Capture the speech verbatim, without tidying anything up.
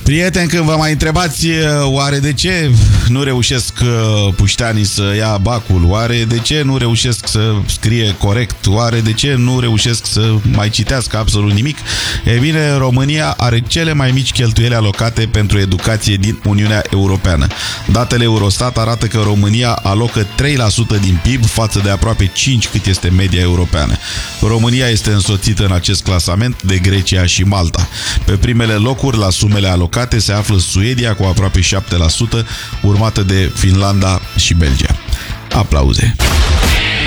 Prieteni, când vă mai întrebați oare de ce nu reușesc pușteanii să ia bacul, oare de ce nu reușesc să scrie corect, oare de ce nu reușesc să mai citească absolut nimic, e bine, România are cele mai mici cheltuieli alocate pentru educație din Uniunea Europeană. Datele Eurostat arată că România alocă trei la sută din P I B față de aproape cinci la sută cât este media europeană. România este însoțită în acest clasament de Grecia și Malta. Pe primele locuri la sumele alocate se află Suedia cu aproape șapte la sută, urmată de Finlanda și Belgia. Aplauze!